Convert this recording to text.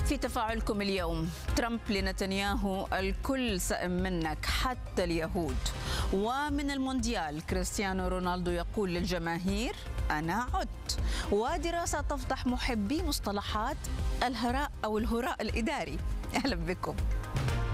في تفاعلكم اليوم، ترامب لنتنياهو الكل سئم منك حتى اليهود. ومن المونديال كريستيانو رونالدو يقول للجماهير أنا عدت. ودراسة تفضح محبي مصطلحات الهراء أو الهراء الإداري. أهلا بكم.